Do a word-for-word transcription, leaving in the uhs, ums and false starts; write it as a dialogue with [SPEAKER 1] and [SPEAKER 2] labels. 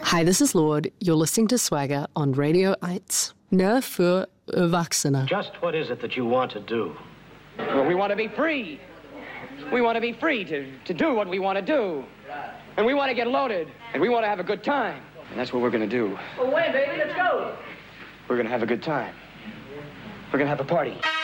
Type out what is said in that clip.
[SPEAKER 1] Hi, this is Lord. You're listening to Swagger on Radio eight. Nur für Erwachsene.
[SPEAKER 2] Just what is it that you want to do?
[SPEAKER 3] Well, we want to be free. We want to be free to, to do what we want to do. And we want to get loaded. And we want to have a good time. And that's what we're going to do.
[SPEAKER 4] Well, when, baby? Let's go.
[SPEAKER 3] We're going to have a good time. We're going to have a party.